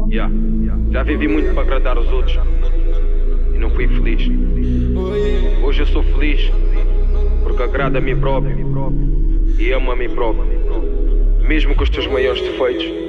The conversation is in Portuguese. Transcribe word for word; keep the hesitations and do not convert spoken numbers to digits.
Yeah. Já vivi muito para agradar os outros e não fui feliz. Hoje eu sou feliz porque agrado a mim próprio e amo a mim próprio, mesmo com os teus maiores defeitos.